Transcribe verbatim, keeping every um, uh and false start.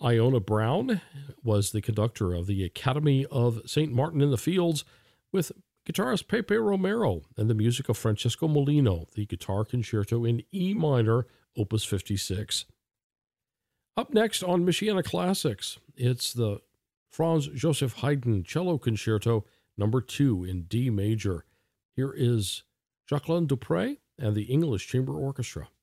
Iona Brown was the conductor of the Academy of Saint Martin in the Fields, with guitarist Pepe Romero and the music of Francesco Molino, the Guitar Concerto in E minor, Opus fifty-six. Up next on Michiana Classics, it's the Franz Joseph Haydn Cello Concerto number two in D major. Here is Jacqueline Dupre and the English Chamber Orchestra.